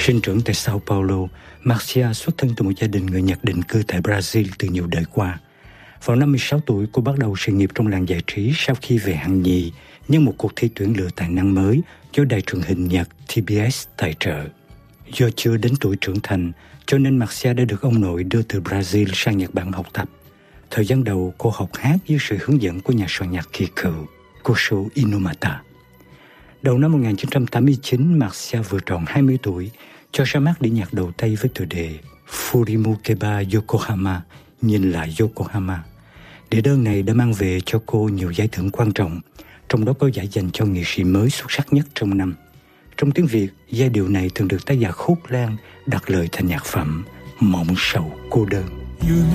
Sinh trưởng tại Sao Paulo, Marcia xuất thân từ một gia đình người Nhật định cư tại Brazil từ nhiều đời qua. Vào năm 16 tuổi, cô bắt đầu sự nghiệp trong làng giải trí sau khi về hạng nhì nhân một cuộc thi tuyển lựa tài năng mới do đài truyền hình Nhật TBS tài trợ. Do chưa đến tuổi trưởng thành, cho nên Marcia đã được ông nội đưa từ Brazil sang Nhật Bản học tập. Thời gian đầu, cô học hát dưới sự hướng dẫn của nhà soạn nhạc kỳ cựu Kosho Inomata. Đầu năm 1989, Marcia vừa tròn 20 tuổi, cho ra mắt đĩa nhạc đầu tay với tựa đề Furimukeba Yokohama, nhìn lại Yokohama. Đĩa đơn này đã mang về cho cô nhiều giải thưởng quan trọng, trong đó có giải dành cho nghệ sĩ mới xuất sắc nhất trong năm. Trong tiếng Việt, giai điệu này thường được tác giả Khúc Lan đặt lời thành nhạc phẩm Mộng Sầu Cô Đơn.